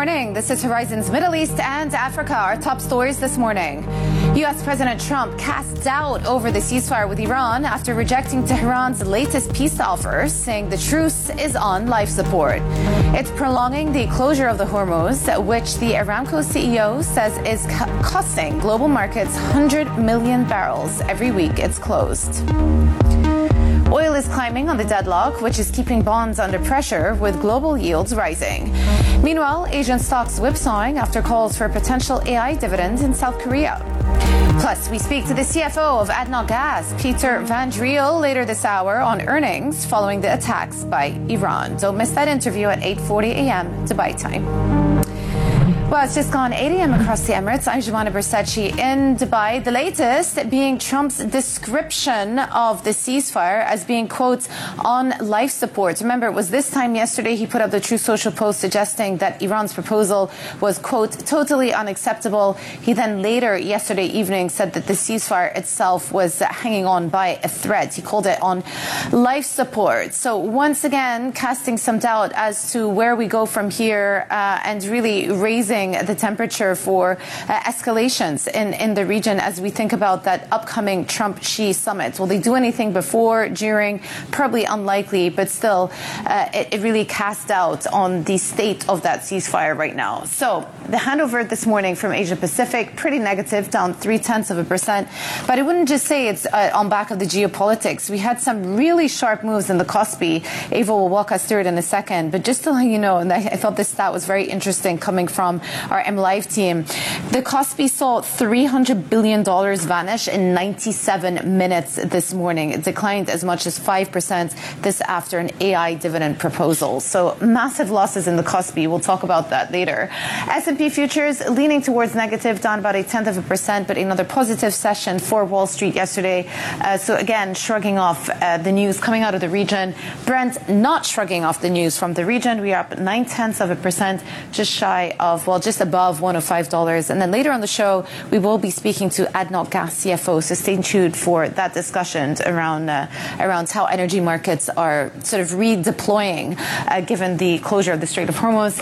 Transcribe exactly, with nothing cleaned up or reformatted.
morning. This is Horizon's Middle East and Africa. Our top stories this morning. U S President Trump casts doubt over the ceasefire with Iran after rejecting Tehran's latest peace offer, saying the truce is on life support. It's prolonging the closure of the Hormuz, which the Aramco C E O says is costing global markets one hundred million barrels every week it's closed. Oil is climbing on the deadlock, which is keeping bonds under pressure with global yields rising. Meanwhile, Asian stocks whipsawing after calls for a potential A I dividend in South Korea. Plus, we speak to the C F O of ADNOC Gas, Peter Van Driel, later this hour on earnings following the attacks by Iran. Don't miss that interview at eight forty a.m. Dubai time. Well, it's just gone eight a.m. across the Emirates. I'm Joanna Bersachi in Dubai. The latest being Trump's description of the ceasefire as being, quote, on life support. Remember, it was this time yesterday he put up the Truth Social post suggesting that Iran's proposal was, quote, totally unacceptable. He then later yesterday evening said that the ceasefire itself was hanging on by a thread. He called it on life support. So once again, casting some doubt as to where we go from here uh, and really raising the temperature for uh, escalations in, in the region as we think about that upcoming Trump-Xi summit. Will they do anything before, during? Probably unlikely, but still, uh, it, it really casts doubt on the state of that ceasefire right now. So the handover this morning from Asia Pacific, pretty negative, down three-tenths of a percent. But I wouldn't just say it's uh, on back of the geopolitics. We had some really sharp moves in the Kospi. Ava will walk us through it in a second. But just to let you know, and I, I thought this stat was very interesting coming from our M Live team. The Kospi saw three hundred billion dollars vanish in ninety-seven minutes this morning. It declined as much as five percent this after an A I dividend proposal. So massive losses in the Kospi. We'll talk about that later. S and P futures leaning towards negative, down about a tenth of a percent, but another positive session for Wall Street yesterday. Uh, so again, shrugging off uh, the news coming out of the region. Brent not shrugging off the news from the region. We are up nine tenths of a percent, just shy of, well, just above one hundred five dollars. And then later on the show, we will be speaking to ADNOC Gas C F O. So stay tuned for that discussion around uh, around how energy markets are sort of redeploying uh, given the closure of the Strait of Hormuz.